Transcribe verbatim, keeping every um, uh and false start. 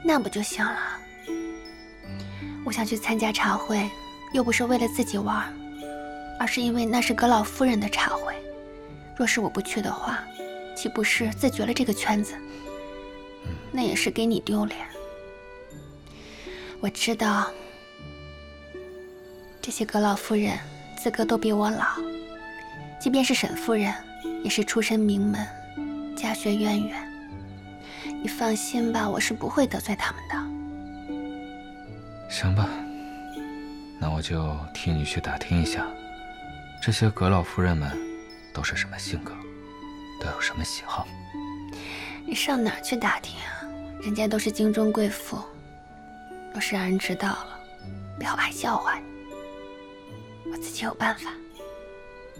那不就行了？我想去参加茶会，又不是为了自己玩，而是因为那是阁老夫人的茶会。若是我不去的话，岂不是自绝了这个圈子？那也是给你丢脸。我知道，这些阁老夫人资格都比我老，即便是沈夫人，也是出身名门，家学渊源。你放心吧，我是不会得罪他们的。 行吧，那我就替你去打听一下，这些阁老夫人们都是什么性格，都有什么喜好。 你上哪儿去打听啊？人家都是京中贵妇，若是让人知道了，不要还笑话你，我自己有办法。